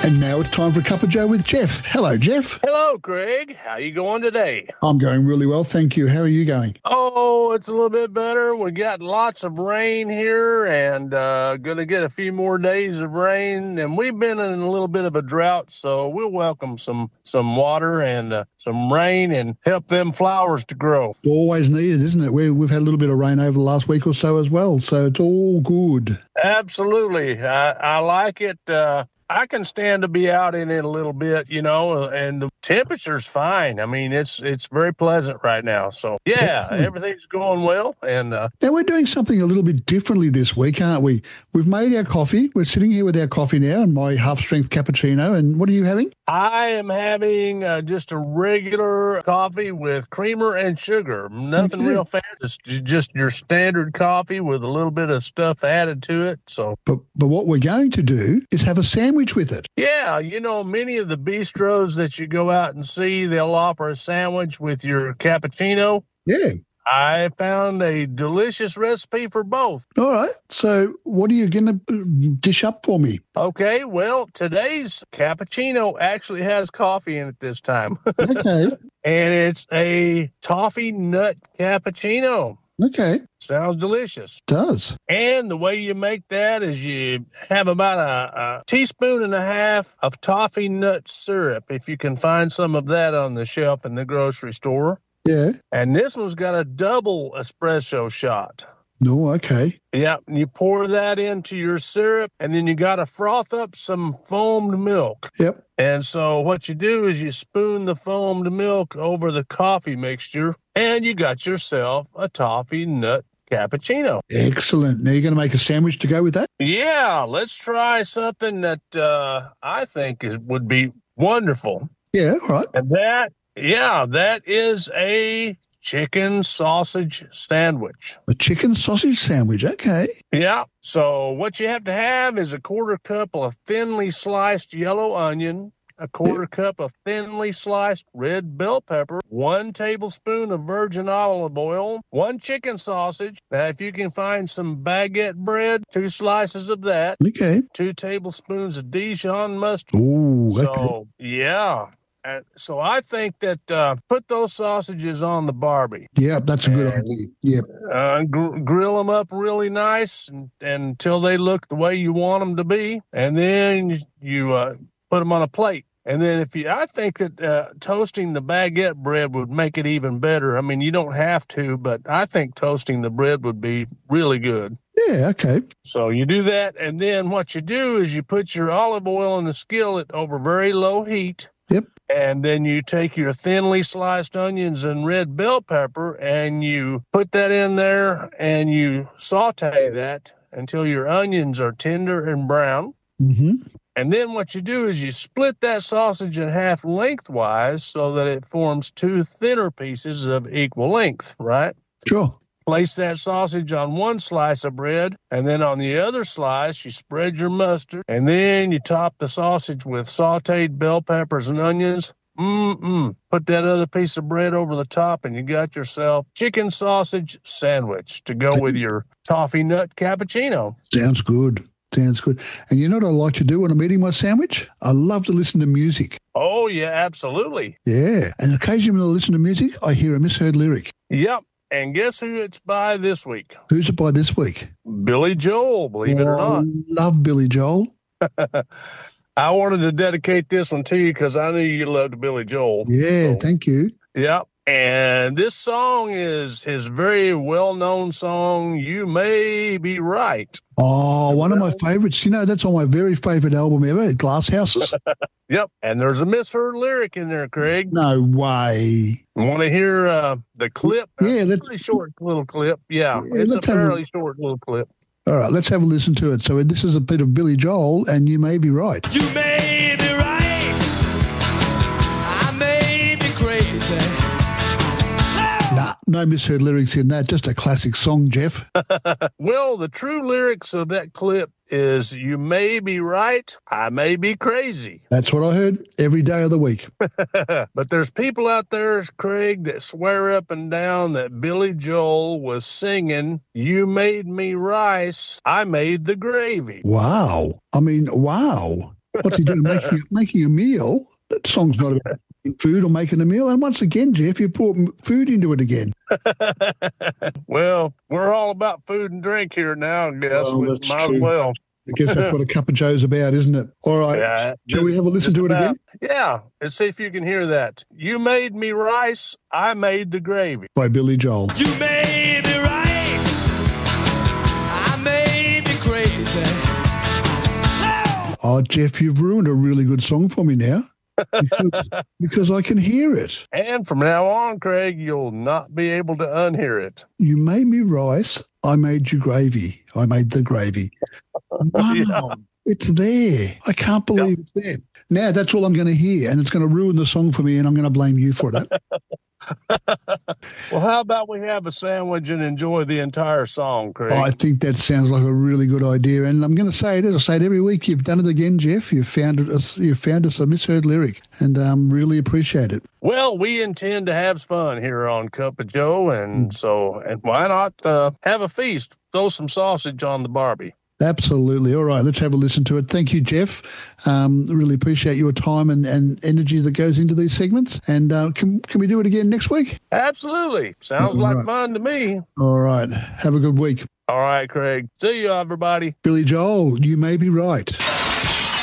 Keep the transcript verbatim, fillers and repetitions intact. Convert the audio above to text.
And now it's time for a cup of Joe with Jeff. Hello, Jeff. Hello, Craig. How you going today? I'm going really well, thank you. How are you going? Oh, it's a little bit better. We got lots of rain here and uh, going to get a few more days of rain. And we've been in a little bit of a drought, so we'll welcome some, some water and uh, some rain and help them flowers to grow. Always needed, isn't it? We, we've had a little bit of rain over the last week or so as well, so it's all good. Absolutely. I, I like it. Uh, I can stand to be out in it a little bit, you know, and the temperature's fine. I mean, it's it's very pleasant right now. So, yeah, Excellent. Everything's going well. And uh, now we're doing something a little bit differently this week, aren't we? We've made our coffee. We're sitting here with our coffee now and my half-strength cappuccino. And what are you having? I am having uh, just a regular coffee with creamer and sugar. Nothing okay. real fancy. It's just your standard coffee with a little bit of stuff added to it. So, But, but what we're going to do is have a sandwich with it. Yeah, you know, many of the bistros that you go out and see, they'll offer a sandwich with your cappuccino. Yeah. I found a delicious recipe for both. All right. So what are you going to dish up for me? Okay. Well, today's cappuccino actually has coffee in it this time. Okay. And it's a toffee nut cappuccino. Okay. Sounds delicious. Does. And the way you make that is you have about a, a teaspoon and a half of toffee nut syrup, if you can find some of that on the shelf in the grocery store. Yeah. And this one's got a double espresso shot. No, okay. Yeah, and you pour that into your syrup, and then you got to froth up some foamed milk. Yep. And so what you do is you spoon the foamed milk over the coffee mixture, and you got yourself a toffee nut cappuccino. Excellent. Now you're going to make a sandwich to go with that? Yeah, let's try something that uh, I think is would be wonderful. Yeah, all right. And that, yeah, that is a chicken sausage sandwich. A chicken sausage sandwich, okay. Yeah. So what you have to have is a quarter cup of thinly sliced yellow onion, a quarter yeah. cup of thinly sliced red bell pepper, one tablespoon of virgin olive oil, one chicken sausage. Now, if you can find some baguette bread, two slices of that. Okay. Two tablespoons of Dijon mustard. Ooh, so, okay. yeah. And so I think that uh, put those sausages on the Barbie. Yeah, that's a good and, idea. Yeah. Uh, gr- grill them up really nice and, and until they look the way you want them to be. And then you uh, put them on a plate. And then if you, I think that uh, toasting the baguette bread would make it even better. I mean, you don't have to, but I think toasting the bread would be really good. Yeah, okay. So you do that. And then what you do is you put your olive oil in the skillet over very low heat. Yep. And then you take your thinly sliced onions and red bell pepper and you put that in there and you saute that until your onions are tender and brown. Mm-hmm. And then what you do is you split that sausage in half lengthwise so that it forms two thinner pieces of equal length, right? Sure. Place that sausage on one slice of bread, and then on the other slice, you spread your mustard, and then you top the sausage with sauteed bell peppers and onions. Mm-mm. Put that other piece of bread over the top, and you got yourself chicken sausage sandwich to go with your toffee nut cappuccino. Sounds good. Sounds good. And you know what I like to do when I'm eating my sandwich? I love to listen to music. Oh, yeah, absolutely. Yeah. And occasionally when I listen to music, I hear a misheard lyric. Yep. And guess who it's by this week? Who's it by this week? Billy Joel, believe oh, it or not. I love Billy Joel. I wanted to dedicate this one to you because I knew you loved Billy Joel. Yeah, so, thank you. Yep. And this song is his very well-known song, You May Be Right. Oh, one of my favorites. You know, that's on my very favorite album ever, Glass Houses. Yep. And there's a misheard lyric in there, Craig. No way. Want to hear uh, the clip? Yeah, it's that's a pretty short little clip. Yeah, yeah it's a fairly a, short little clip. All right, let's have a listen to it. So this is a bit of Billy Joel, and You May Be Right. You may be right. I may be crazy. Nah, no misheard lyrics in that. Just a classic song, Jeff. Well, the true lyrics of that clip is you may be right, I may be crazy. That's what I heard every day of the week. But there's people out there, Craig, that swear up and down that Billy Joel was singing, you made me rice, I made the gravy. Wow. I mean, wow. What's he doing? Making, making a meal? That song's not about food or making a meal. And once again, Jeff, you brought food into it again. Well, we're all about food and drink here now, I guess. Well, we that's might true. as well. I guess that's what a cup of Joe's about, isn't it? All right. Yeah, Shall we have a listen just to it about. again? Yeah. Let's see if you can hear that. You made me rice, I made the gravy. By Billy Joel. You made me right. I made me crazy. Oh! Oh, Jeff, you've ruined a really good song for me now. Because, because I can hear it. And from now on, Craig, you'll not be able to unhear it. You made me rice, I made you gravy. I made the gravy. Wow, Yeah. It's there. I can't believe it's there. Now that's all I'm going to hear, and it's going to ruin the song for me, and I'm going to blame you for it. Well, how about we have a sandwich and enjoy the entire song, Craig? I think that sounds like a really good idea, and I'm going to say it as I say it every week. You've done it again, Jeff. You've found us. You've found us a misheard lyric, and um, really appreciate it. Well, we intend to have fun here on Cup of Joe, and so and why not uh, have a feast? Throw some sausage on the Barbie. Absolutely. All right, let's have a listen to it. Thank you, Jeff. Um, really appreciate your time and, and energy that goes into these segments. And uh, can can we do it again next week? Absolutely. Sounds All like right. fun to me. All right. Have a good week. All right, Craig. See you, everybody. Billy Joel, you may be right.